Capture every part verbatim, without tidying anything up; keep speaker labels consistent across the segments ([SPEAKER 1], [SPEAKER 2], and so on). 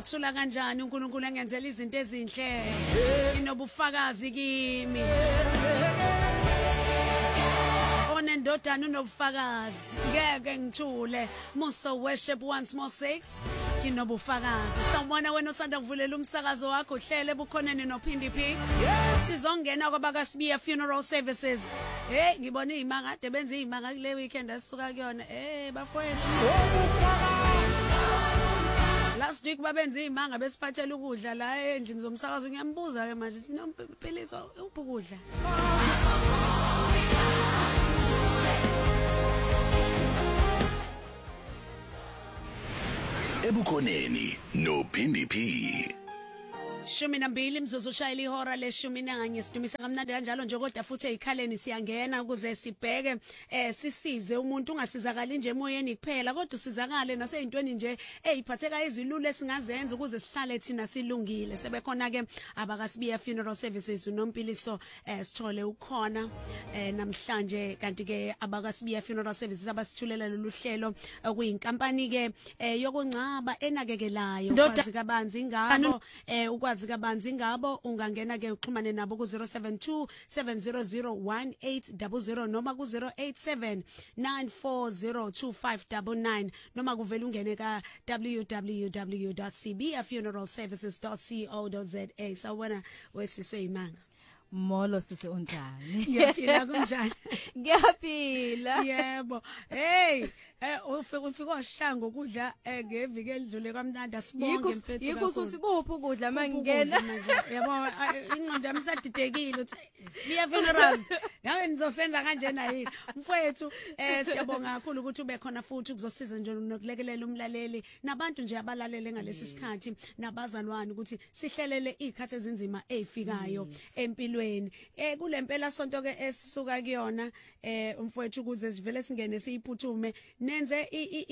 [SPEAKER 1] ngizothula kanjani uNkulunkulu engenzela izinto ezinhle inobufakazi kimi onendodana unobufakazi ngeke ngithule muso worship once more six kinobufakazi sawubona wena osanda kuvulela umsakazo wakho uhlele bukhonene nophindi phi sizongena kwabaka Sibiya funeral services hey ngibona izimanga ade benze izimanga kule weekend asisuka kuyona eh bafowethu last week babenze izimanga besiphathela ukudla la endlini zomsakazo ngiyambuza ke manje mina umpiliso ubukudla
[SPEAKER 2] ebukhoneni nophindi phi
[SPEAKER 1] Shumi nambili mzuzu shayila ihora leshumi nanye sidumisa kamnandi kanjalo nje kodwa futhi ezikhaleni siyangena ukuze sibheke eh sisize umuntu ungasizakala nje emoyeni kuphela kodwa usizakale naseyintweni nje eziphatheka izilulu esingazenza ukuze sihlale thina silungile sebekhona ke abakasibiya funeral services unompiliso eh sithole ukhona eh namhlanje kanti ke abakasibiya funeral services abasithulela lolu hlelo okuyinkampani ke yokungcaba enakekelayo kwazi kabanzi ngabo eh kwazi kabanzi ngabo ungangena ke uxhumane nabo ku zero seven two seven zero zero one eight zero zero noma ku zero eight seven nine four zero two five nine nine noma kuvela ungene ka w w w dot sibiya funeral services dot co dot za sawona wesiswe imanga
[SPEAKER 3] Molo sise unjani
[SPEAKER 1] ngiyaphila kunjani
[SPEAKER 3] ngiyaphila
[SPEAKER 1] yebo hey eh ufike ufike washanga ukudla ngeviki elidlule kamnandi asibonge mfethu
[SPEAKER 3] yikho uthi kuphi ukudla mangingena
[SPEAKER 1] yabo ingqondo yami sadidekile uthi siya funerals yawe nizosenza kanjena yini mfethu eh siyabonga kakhulu ukuthi ube khona futhi kuzosiza nje nokulekelela umlaleli nabantu nje abalalele ngalesi sikhathi nabazalwane ukuthi sihlelele izikhathi ezinzima ezifikayo empilweni eh kulempela sonto ke esisuka kuyona eh umfowethu ukuze sivele singene siyiphuthume nenze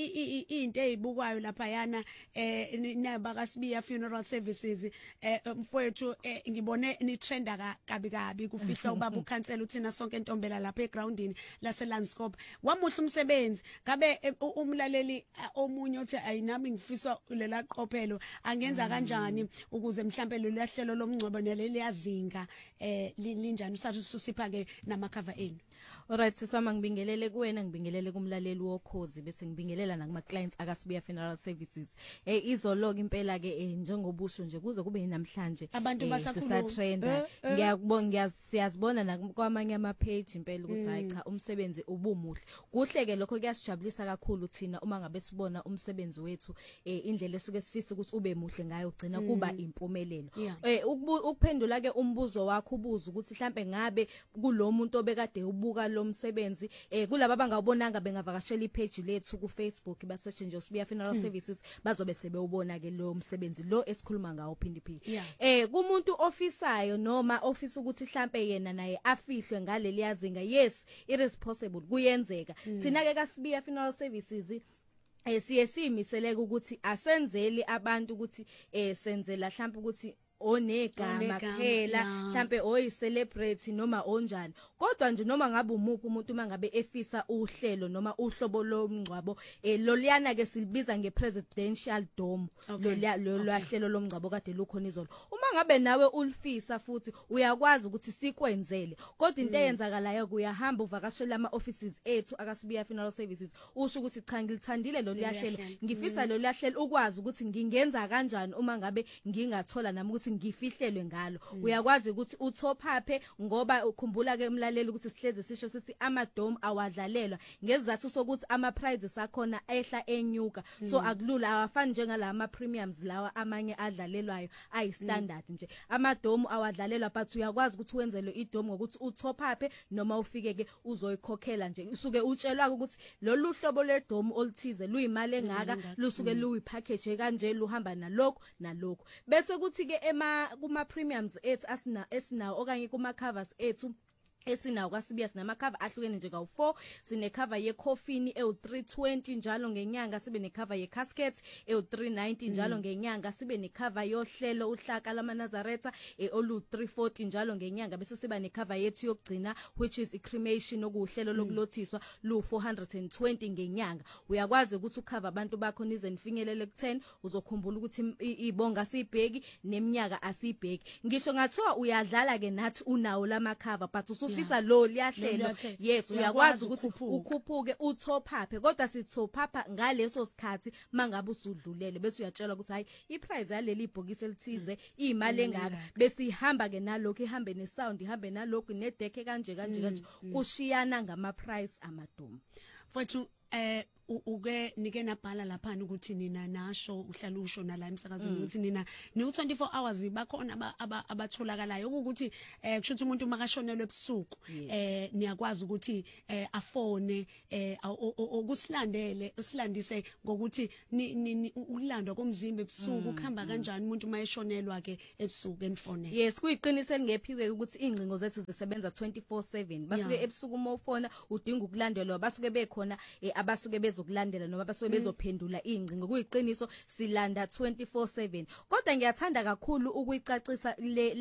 [SPEAKER 1] into ezibukwayo lapha yana eh nabakasibiya funeral services eh mfowethu ngibone ni trenda kabi kabi kufihla ubaba ukhansela uthina sonke entombela lapha egroundini lase landscape wamuhla umsebenzi ngabe umlaleli omunye uthi ayinami ngifisa lela qophelo angenza kanjani ukuze mhlambe lo lahlelo lomngcwabo neleli yazinga eh linjani usathi susipha ke namakhava enu.
[SPEAKER 3] Alright sisama ngibingelele kuwena ngibingelele kumlaleli wokhozi bese ngibingelela nakuma clients akasibiya funeral services eh izolo impela ke njengobusho nje kuze kube namhlanje
[SPEAKER 1] abantu basakhuluma
[SPEAKER 3] sisatrenda ngiyakubonga siyazibona nakwamanye ama page impela ukuthi hayi cha umsebenzi ubumuhle kuhle ke lokho kuyasijabulisa kakhulu thina uma ngabe sibona umsebenzi wethu indlela esuke sifisa ukuthi ube muhle ngayo ugcina kuba impumelelo eh ukuphendula ke umbuzo wakho ubuza ukuthi mhlambe ngabe kulomuntu obekade ubuka lo msebenzi eh kulabo abangawubonanga bengavakashela ipage lethu ku Facebook baseshe nje Sibiya funeral services bazobe sebewubona ke lo msebenzi lo esikhuluma ngawo phindi phindi eh kumuntu ofisayo noma ofisa ukuthi mhlambe yena naye afihlwe ngaleli yazinga yes it is possible kuyenzeka thina ke kaSibiya funeral services eh siye simiseleke ukuthi asenzeli abantu ukuthi eh senzela mhlambe ukuthi onegama kuphela mhlambe oyi celebrity noma onjani kodwa nje noma ngabe umuphi umuntu mangabe efisa uhlelo noma uhlobo lomngcwabo loliyana ke silibiza ngepresidential dome lo lwahlelo lomngcwabo kade lukhona izolo uma ngabe nawe ulifisa futhi uyakwazi ukuthi sikwenzele kodwa into eyenzakalayo kuyahamba uvakashela ama offices ethu akasibiya funeral services usho ukuthi cha ngilithandile lo lyahlelo ngifisa lo lyahlelo ukwazi ukuthi ngingenza kanjani uma ngabe ngingathola nami ukuthi ngifihlelwe ngalo uyakwazi ukuthi uthophape ngoba ukhumbula ke umlaleli ukuthi sihleze sisho sithi amadome awadlalelwa ngezathu sokuthi ama prizes akhona ehla enyuka so akulula awafani njengala ama premiums lawa amanye adlalelwayo ayi standard nje amadome awadlalelwa but uyakwazi ukuthi wenzele idome ngokuthi uthophape noma ufike ke uzoyikhokhela nje usuke utshelwa ukuthi lolu hlobo ledome oluthize luyimali engaka lusuke luyi package kanje luhamba nalokho nalokho bese kuthi ke ema kuma premiums ethu asina esinawo okanye kuma covers ethu esinawo kwaSibiya sinama cover ahlukene nje kawu four sine cover ye coffin e three twenty njalo ngenyanga sibe ne cover ye casket e three ninety njalo ngenyanga sibe ne cover yohlelo uhlaka lama Nazareta e olu three forty njalo ngenyanga bese siba ne cover yethu yokugcina which is cremation okuhlelo lokulothiswa lu four hundred twenty ngenyanga uyakwazi ukuthi ucover abantu bakho nize nifinyelele ku ten uzokhumbula ukuthi ibonga sibheki neminyaka asibheki ngisho ngathiwa uyadlala ke nathi unawo lama cover but ufisa lo liyahlelo yes uyakwazi ukuthi ukhuphuke utop up kodwa sitop up ngaleso sikhathi mangabe usudlulele bese uyatshelwa ukuthi hayi iprice yaleli ibhokisi elithize imali engaka bese ihamba ke nalokho ihambe ne sound ihambe nalokho ne deck kanje kanje kanje kushiyana ngama price amadumo
[SPEAKER 1] mfowethu eh uke nike nabhala lapha ukuthi nina nasho uhlala usho nala emsakazweni ukuthi nina ni twenty-four hours bakhona abatholakalayo ukuthi eh kusho ukuthi umuntu makashonelwe ebusuku eh niyakwazi ukuthi eh afone eh okusilandele usilandise ngokuthi ukulandwa komzimba ebusuku kuhamba kanjani umuntu mayeshonelwa ke ebusuku enifone
[SPEAKER 3] yes kuyiqinise ngephiwe ukuthi ingcingo zethu zisebenza twenty-four seven basuke ebusuku mofona udinga ukulandelwa basuke bekhona abasuke bezo ukulandela noma basuke bezophendula ingcingo kuyiqiniso silanda twenty-four seven kodwa ngiyathanda kakhulu ukuyicacisa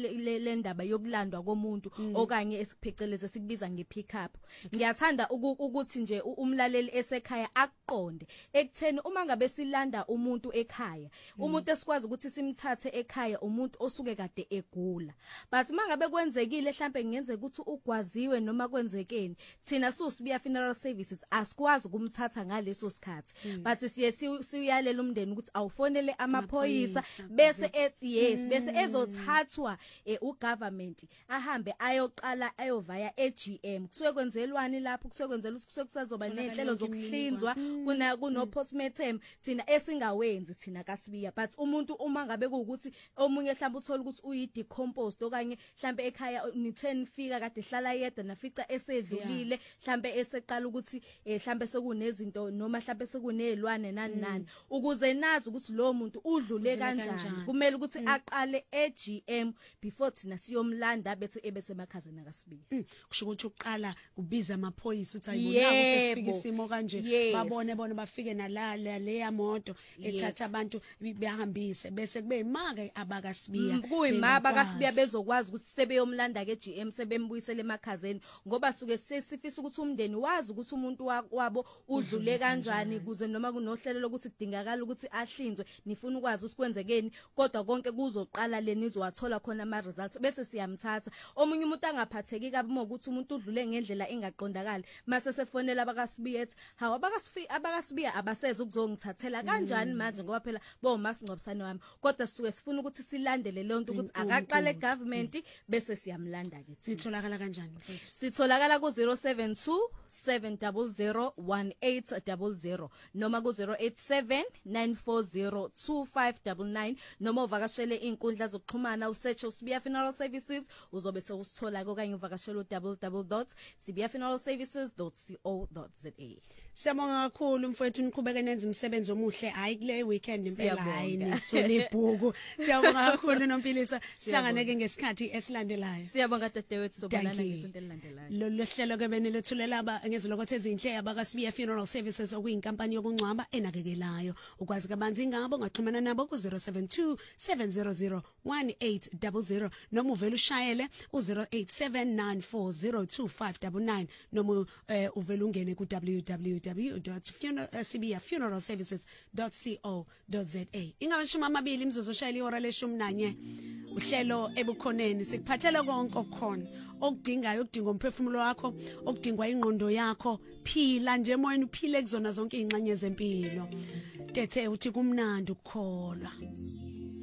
[SPEAKER 3] le ndaba yokulandwa komuntu okanye esipheceleze sikubiza ngepick up ngiyathanda ukuthi nje umlaleli esekhaya aqonde ekutheni uma ngabe silanda umuntu ekhaya umuntu esikwazi ukuthi simthathe ekhaya umuntu osuke kade egula but mangabe kwenzekile mhlambe ngenzeka ukuthi ugwaziwe noma kwenzekeni thina suSibiya Funeral Services asikwazi ukumthatha ngaleso sikhathi but siye siyalela umndeni ukuthi awufonele amaphoyisa bese yes bese ezothathwa ugovernment ahambe ayoqala ayovaya eG M kusuke kwenzelwani lapho kusuke kwenzela ukuthi kusuke kusazoba nehlelo zokuhlinzwa kuna kuno postmortem thina esingawenzi thina kaSibiya but umuntu uma ngabe ukuthi omunye mhlawumbe uthola ukuthi uyi decomposed okanye mhlambe ekhaya ni ten fika kade hlala yedwa nafica esedlulile mhlambe eseqala ukuthi mhlambe sekunezinto noma mhlambe sekunezilwane nani nani ukuze nazi ukuthi lo muntu udlule kanjani kumele ukuthi aqale eG M before thina siyomlanda bethe ebese emakhazeni akaSibiya
[SPEAKER 1] kusho ukuthi uqala kubiza amaphoyisa uthi ayibona usefika isimo kanje babone bona bafike nala leya moto ethatha abantu behambise bese kube imake abakaSibiya
[SPEAKER 3] kuyima abakaSibiya bezokwazi ukuthi sebeyomlanda ke G M sebembuyisele emakhazeni ngoba suke sesifisa ukuthi umndeni wazi ukuthi umuntu wabo udlule kanjani kuze noma kunohlelo lokuthi kudingakala ukuthi ahlinzwe nifuna ukwazi usikwenzekeni kodwa konke kuzoqala le nizowathola khona ama results bese siyamthatha omunye umuntu angaphatheki kabi ukuthi umuntu udlule ngendlela engaqondakala mase sefonela abakaSibiya ethi hawa abakaSibiya abakaSibiya abaseze ukuzongithathela kanjani manje ngoba phela bo masingcwabisane wami kodwa sisuke sifuna ukuthi silandele lonto ukuthi akaqale government bese siyamlanda ke
[SPEAKER 1] sitholakala kanjani mfowethu
[SPEAKER 3] sitholakala ku zero seven two seven zero zero one eight zero zero noma ku zero eight seven nine four zero two five nine nine noma uvakashele inkundla zokuxhumana usearch uSibiya Funeral Services uzobe sewusithola okanye uvakashele w w w dot sibiya funeral services dot co dot za.
[SPEAKER 1] Siyabonga kakhulu mfowethu niqhubeke nenze umsebenzi omuhle hayi kule weekend impela hayi nisole ibhuku siyabonga kakhulu noMpilisa sihlanganeke ngesikhathi esilandelayo
[SPEAKER 3] siyabonga dadewethu sobonana ngesonto elilandelayo
[SPEAKER 1] lo lohlelo ke benelethulela aba ngezilokothe ezinhle abakaSibiya Funeral Services okuyinkampani yokungcwaba enakekelayo ukwazi kabanzi ngabo ngaxhumana nabo ku zero seven two seven zero zero one eight zero zero noma uvela ushayele u zero eight seven nine four zero two five nine nine noma uvela ungene ku w w w dot sibiya funeral services dot co dot za. Ingabashuma amabili imzuzu oshayela ihora leshumi nanye uhlelo ebukhoneni sikuphathela konke okukhona okudingayo okudinga umphefumulo wakho okudingwa ingqondo yakho phila nje emoyeni uphile kuzona zonke izingxenye zempilo tethe uthi kumnandi ukukholwa.